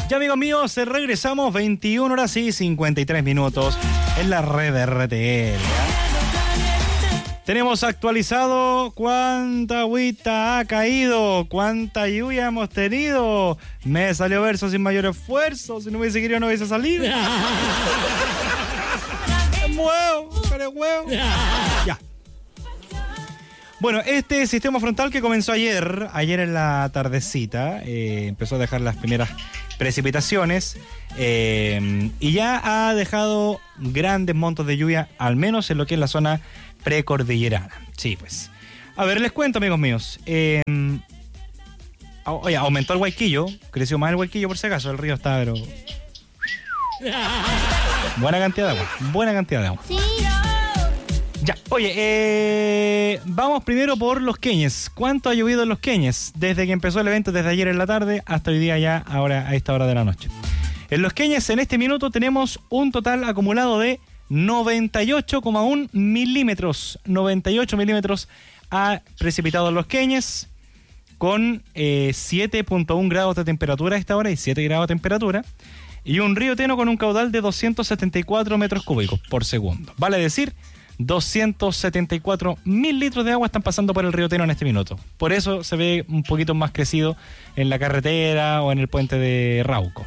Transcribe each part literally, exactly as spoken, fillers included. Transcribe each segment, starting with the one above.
Ya, amigos míos, regresamos veintiuna horas y cincuenta y tres minutos en la red R T L. Tenemos actualizado cuánta agüita ha caído, cuánta lluvia hemos tenido. Me salió verso sin mayor esfuerzo, si no hubiese querido no hubiese salido. ¡Es huevo! ¡Pero es huevo! Ya. Bueno, este sistema frontal que comenzó ayer, ayer en la tardecita, eh, empezó a dejar las primeras precipitaciones eh, y ya ha dejado grandes montos de lluvia, al menos en lo que es la zona precordillerana. Sí, pues. A ver, les cuento, amigos míos. Eh, oye, aumentó el Guayquillo, creció más el Guayquillo por si acaso, el río está, pero... buena cantidad de agua, buena cantidad de agua. Sí. Ya, oye, eh, vamos primero por Los Queñes. ¿Cuánto ha llovido en Los Queñes? Desde que empezó el evento, desde ayer en la tarde hasta hoy día ya, ahora a esta hora de la noche. En Los Queñes, en este minuto, tenemos un total acumulado de noventa y ocho coma uno milímetros. noventa y ocho milímetros ha precipitado en Los Queñes, con eh, siete punto uno grados de temperatura a esta hora y siete grados de temperatura. Y un río Teno con un caudal de doscientos setenta y cuatro metros cúbicos por segundo. Vale decir... doscientos setenta y cuatro mil litros de agua están pasando por el río Teno en este minuto. Por eso se ve un poquito más crecido en la carretera o en el puente de Rauco.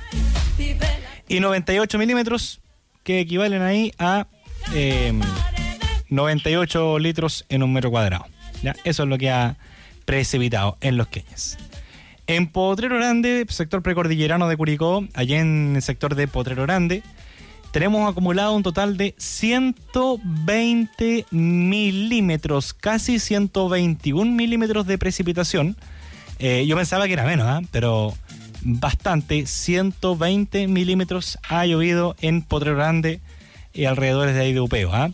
Y noventa y ocho milímetros que equivalen ahí a eh, noventa y ocho litros en un metro cuadrado. ¿Ya? Eso es lo que ha precipitado en Los Queñes. En Potrero Grande, sector precordillerano de Curicó, allá en el sector de Potrero Grande, tenemos acumulado un total de ciento veinte milímetros, casi ciento veintiún milímetros de precipitación. Eh, yo pensaba que era menos, ¿eh? Pero bastante, ciento veinte milímetros ha llovido en Potrero Grande y alrededores de ahí de Upeo. ¿eh?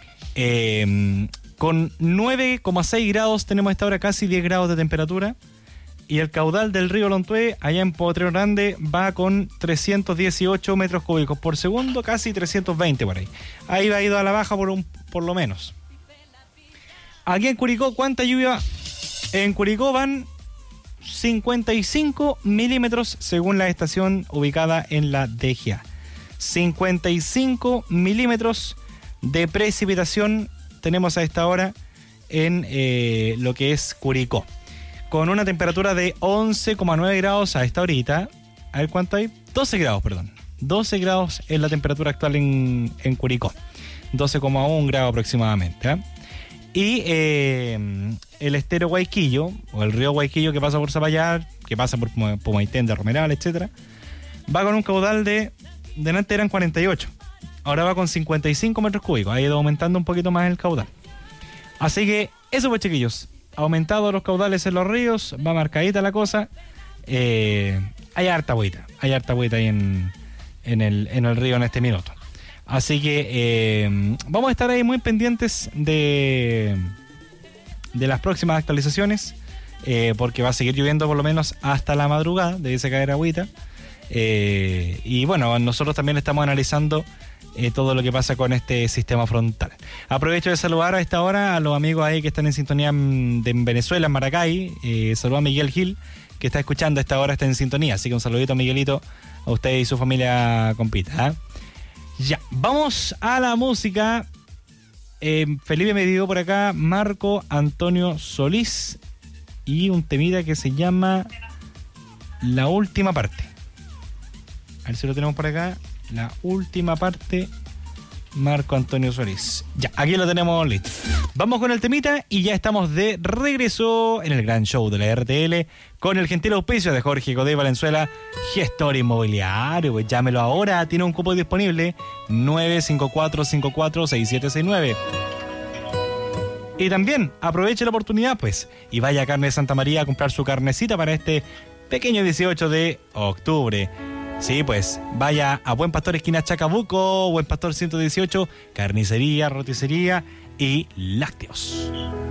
Eh, con nueve coma seis grados tenemos a esta hora casi diez grados de temperatura. Y el caudal del río Lontué, allá en Potrero Grande, va con trescientos dieciocho metros cúbicos por segundo, casi trescientos veinte por ahí. Ahí va ido a la baja por, un, por lo menos. Aquí en Curicó, ¿cuánta lluvia? En Curicó van cincuenta y cinco milímetros según la estación ubicada en la D G A. cincuenta y cinco milímetros de precipitación tenemos a esta hora en eh, lo que es Curicó. Con una temperatura de once coma nueve grados a esta horita. A ver cuánto hay. doce grados, perdón. doce grados es la temperatura actual en, en Curicó. doce coma uno grados aproximadamente. ¿eh? Y eh, el estero Guayquillo, o el río Guayquillo que pasa por Zapallar, que pasa por Pumaitén de Romeral, etcétera, va con un caudal de... Delante eran cuarenta y ocho. Ahora va con cincuenta y cinco metros cúbicos. Ha ido aumentando un poquito más el caudal. Así que eso pues, chiquillos. Aumentado los caudales en los ríos, va marcadita la cosa. Eh, hay harta agüita, hay harta agüita ahí en, en, el, en el río en este minuto. Así que eh, vamos a estar ahí muy pendientes de, de las próximas actualizaciones, eh, porque va a seguir lloviendo por lo menos hasta la madrugada, debe caer agüita. Eh, y bueno, nosotros también estamos analizando Eh, todo lo que pasa con este sistema frontal. Aprovecho de saludar a esta hora a los amigos ahí que están en sintonía en, de, en Venezuela, en Maracay. Eh, saludo a Miguel Gil, que está escuchando a esta hora, está en sintonía. Así que un saludito, Miguelito, a usted y su familia compita. ¿eh? Ya, vamos a la música. Eh, Felipe me dio por acá Marco Antonio Solís y un temita que se llama La Última Parte. A ver si lo tenemos por acá. La última parte, Marco Antonio Solís. Ya, aquí lo tenemos listo. Vamos con el temita y ya estamos de regreso en el gran show de la R T L con el gentil auspicio de Jorge Godoy Valenzuela, gestor inmobiliario. Pues llámelo ahora, tiene un cupo disponible, nueve cinco cuatro cinco cuatro seis siete seis nueve. Y también aproveche la oportunidad, pues, y vaya a Carne de Santa María a comprar su carnecita para este pequeño dieciocho de octubre. Sí, pues, vaya a Buen Pastor esquina Chacabuco, Buen Pastor ciento dieciocho, carnicería, roticería y lácteos.